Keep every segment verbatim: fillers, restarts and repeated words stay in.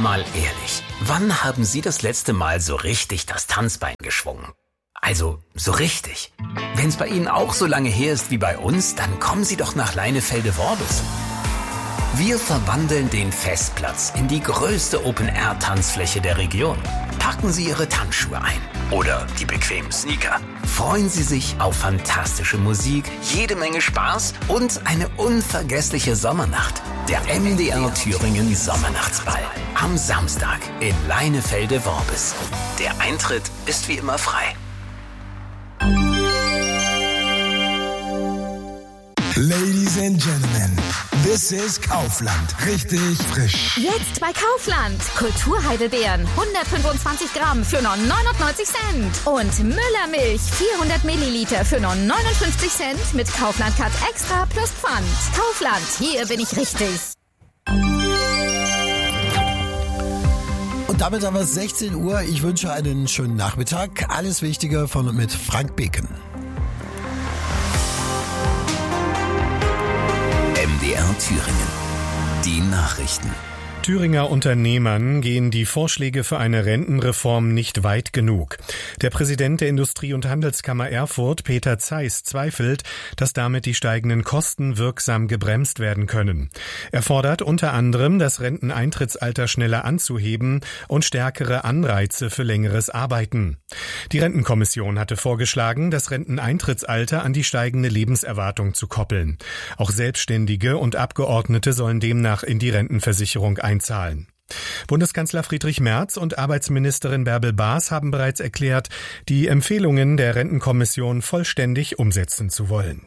Mal ehrlich, wann haben Sie das letzte Mal so richtig das Tanzbein geschwungen? Also, so richtig. Wenn es bei Ihnen auch so lange her ist wie bei uns, dann kommen Sie doch nach Leinefelde-Worbis. Wir verwandeln den Festplatz in die größte Open-Air-Tanzfläche der Region. Packen Sie Ihre Tanzschuhe ein oder die bequemen Sneaker. Freuen Sie sich auf fantastische Musik, jede Menge Spaß und eine unvergessliche Sommernacht. Der M D R Thüringen Sommernachtsball am Samstag in Leinefelde-Worbis. Der Eintritt ist wie immer frei. Ladies and Gentlemen, this is Kaufland. Richtig frisch. Jetzt bei Kaufland. Kulturheidelbeeren, hundertfünfundzwanzig Gramm für nur neunundneunzig Cent. Und Müllermilch, vierhundert Milliliter für nur neunundfünfzig Cent mit Kaufland Cut Extra plus Pfand. Kaufland, hier bin ich richtig. Und damit haben wir sechzehn Uhr. Ich wünsche einen schönen Nachmittag. Alles Wichtige von und mit Frank Beken. M D R Thüringen. Die Nachrichten. Thüringer Unternehmern gehen die Vorschläge für eine Rentenreform nicht weit genug. Der Präsident der Industrie- und Handelskammer Erfurt, Peter Zeiss, zweifelt, dass damit die steigenden Kosten wirksam gebremst werden können. Er fordert unter anderem, das Renteneintrittsalter schneller anzuheben und stärkere Anreize für längeres Arbeiten. Die Rentenkommission hatte vorgeschlagen, das Renteneintrittsalter an die steigende Lebenserwartung zu koppeln. Auch Selbstständige und Abgeordnete sollen demnach in die Rentenversicherung einzahlen. Bundeskanzler Friedrich Merz und Arbeitsministerin Bärbel Baas haben bereits erklärt, die Empfehlungen der Rentenkommission vollständig umsetzen zu wollen.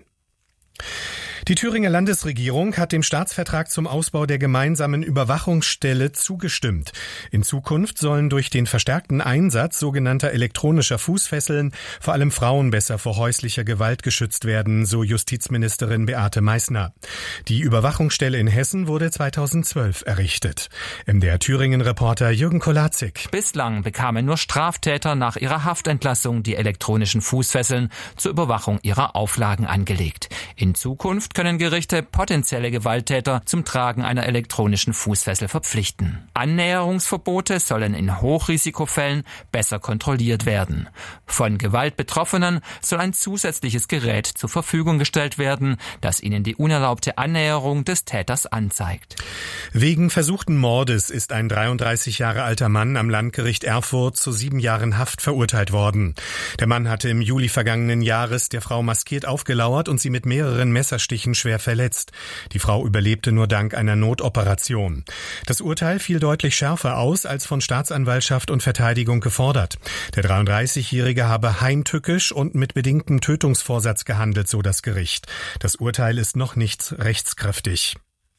Die Thüringer Landesregierung hat dem Staatsvertrag zum Ausbau der gemeinsamen Überwachungsstelle zugestimmt. In Zukunft sollen durch den verstärkten Einsatz sogenannter elektronischer Fußfesseln vor allem Frauen besser vor häuslicher Gewalt geschützt werden, so Justizministerin Beate Meißner. Die Überwachungsstelle in Hessen wurde zweitausendzwölf errichtet. M D R Thüringen-Reporter Jürgen Kolazik. Bislang bekamen nur Straftäter nach ihrer Haftentlassung die elektronischen Fußfesseln zur Überwachung ihrer Auflagen angelegt. In Zukunft können Gerichte potenzielle Gewalttäter zum Tragen einer elektronischen Fußfessel verpflichten. Annäherungsverbote sollen in Hochrisikofällen besser kontrolliert werden. Von Gewaltbetroffenen soll ein zusätzliches Gerät zur Verfügung gestellt werden, das ihnen die unerlaubte Annäherung des Täters anzeigt. Wegen versuchten Mordes ist ein dreiunddreißig Jahre alter Mann am Landgericht Erfurt zu sieben Jahren Haft verurteilt worden. Der Mann hatte im Juli vergangenen Jahres der Frau maskiert aufgelauert und sie mit mehreren Messerstichen schwer verletzt. Die Frau überlebte nur dank einer Notoperation. Das Urteil fiel deutlich schärfer aus, als von Staatsanwaltschaft und Verteidigung gefordert. Der dreiunddreißigjährige habe heimtückisch und mit bedingtem Tötungsvorsatz gehandelt, so das Gericht. Das Urteil ist noch nicht rechtskräftig.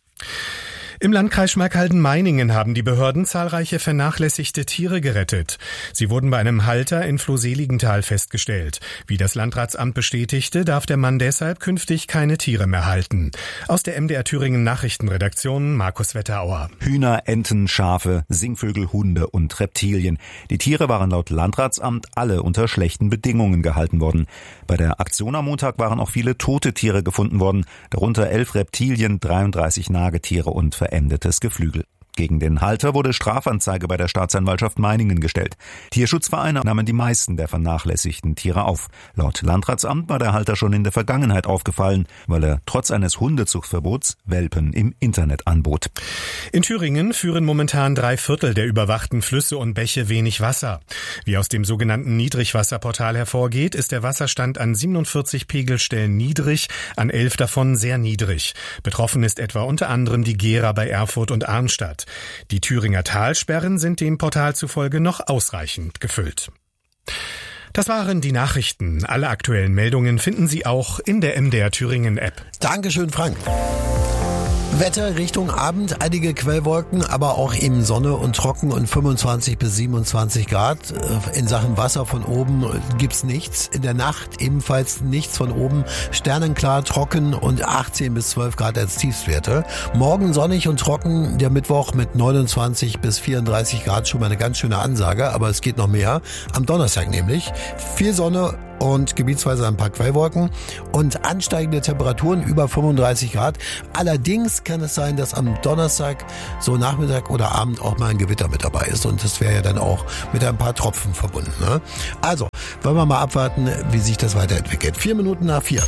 Im Landkreis Schmalkalden-Meiningen haben die Behörden zahlreiche vernachlässigte Tiere gerettet. Sie wurden bei einem Halter in Flohseligenthal festgestellt. Wie das Landratsamt bestätigte, darf der Mann deshalb künftig keine Tiere mehr halten. Aus der M D R Thüringen Nachrichtenredaktion Markus Wetterauer. Hühner, Enten, Schafe, Singvögel, Hunde und Reptilien. Die Tiere waren laut Landratsamt alle unter schlechten Bedingungen gehalten worden. Bei der Aktion am Montag waren auch viele tote Tiere gefunden worden, darunter elf Reptilien, dreiunddreißig Nagetiere und verendetes Geflügel. Gegen den Halter wurde Strafanzeige bei der Staatsanwaltschaft Meiningen gestellt. Tierschutzvereine nahmen die meisten der vernachlässigten Tiere auf. Laut Landratsamt war der Halter schon in der Vergangenheit aufgefallen, weil er trotz eines Hundezuchtverbots Welpen im Internet anbot. In Thüringen führen momentan drei Viertel der überwachten Flüsse und Bäche wenig Wasser. Wie aus dem sogenannten Niedrigwasserportal hervorgeht, ist der Wasserstand an siebenundvierzig Pegelstellen niedrig, an elf davon sehr niedrig. Betroffen ist etwa unter anderem die Gera bei Erfurt und Arnstadt. Die Thüringer Talsperren sind dem Portal zufolge noch ausreichend gefüllt. Das waren die Nachrichten. Alle aktuellen Meldungen finden Sie auch in der M D R Thüringen App. Dankeschön, Frank. Wetter Richtung Abend, einige Quellwolken, aber auch eben Sonne und trocken und fünfundzwanzig bis siebenundzwanzig Grad. In Sachen Wasser von oben gibt's nichts. In der Nacht ebenfalls nichts von oben. Sternenklar, trocken und achtzehn bis zwölf Grad als Tiefstwerte. Morgen sonnig und trocken, der Mittwoch mit neunundzwanzig bis vierunddreißig Grad, schon mal eine ganz schöne Ansage, aber es geht noch mehr. Am Donnerstag nämlich viel Sonne und gebietsweise ein paar Quellwolken und ansteigende Temperaturen über fünfunddreißig Grad. Allerdings kann es sein, dass am Donnerstag so Nachmittag oder Abend auch mal ein Gewitter mit dabei ist und das wäre ja dann auch mit ein paar Tropfen verbunden. Ne? Also, wollen wir mal abwarten, wie sich das weiterentwickelt. Vier Minuten nach vier.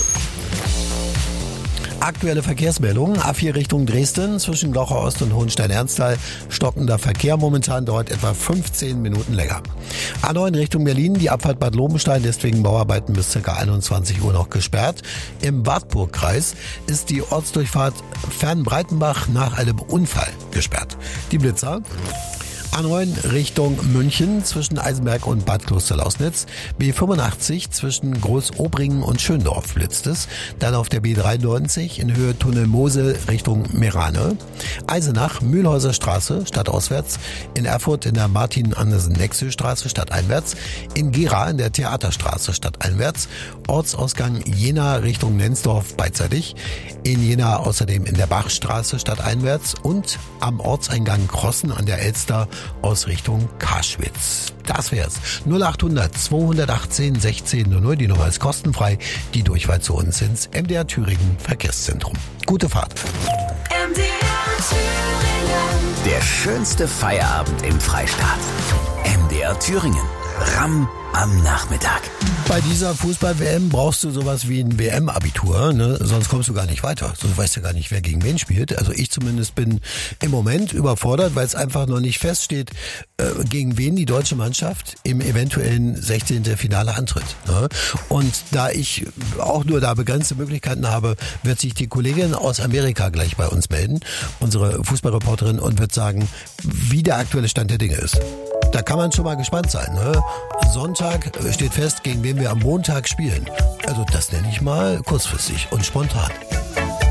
Aktuelle Verkehrsmeldungen. A vier Richtung Dresden zwischen Glaucher Ost und Hohenstein-Ernsthal. Stockender Verkehr momentan, dauert etwa fünfzehn Minuten länger. A neun Richtung Berlin. Die Abfahrt Bad Lobenstein ist wegen Bauarbeiten bis ca. einundzwanzig Uhr noch gesperrt. Im Wartburgkreis ist die Ortsdurchfahrt Fernbreitenbach nach einem Unfall gesperrt. Die Blitzer. A neun Richtung München zwischen Eisenberg und Bad Klosterlausnitz. B fünfundachtzig zwischen Großobringen und Schöndorf blitzt es. Dann auf der B dreiundneunzig in Höhe Tunnel Mosel Richtung Merane. Eisenach, Mühlhäuser Straße stadtauswärts. In Erfurt in der Martin-Andersen-Nexö-Straße stadteinwärts. In Gera in der Theaterstraße stadteinwärts. Ortsausgang Jena Richtung Nensdorf beidseitig. In Jena außerdem in der Bachstraße stadteinwärts. Und am Ortseingang Krossen an der Elster aus Richtung Kaschwitz. Das wär's. null achthundert zweihundertachtzehn sechzehn null null, die Nummer ist kostenfrei. Die Durchwahl zu uns ins M D R Thüringen Verkehrszentrum. Gute Fahrt. M D R Thüringen. Der schönste Feierabend im Freistaat. M D R Thüringen. Ramm am Nachmittag. Bei dieser Fußball-W M brauchst du sowas wie ein W M-Abitur, ne? Sonst kommst du gar nicht weiter. Sonst weißt du gar nicht, wer gegen wen spielt. Also ich zumindest bin im Moment überfordert, weil es einfach noch nicht feststeht, äh, gegen wen die deutsche Mannschaft im eventuellen sechzehnten Finale antritt. Ne? Und da ich auch nur da begrenzte Möglichkeiten habe, wird sich die Kollegin aus Amerika gleich bei uns melden, unsere Fußballreporterin, und wird sagen, wie der aktuelle Stand der Dinge ist. Da kann man schon mal gespannt sein. Ne? Sonntag steht fest, gegen wen wir am Montag spielen. Also das nenne ich mal kurzfristig und spontan.